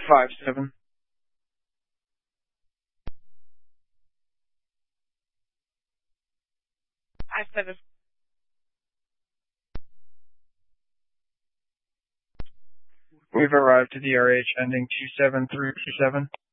5-7. I-7. We've arrived to DRH ending 27327.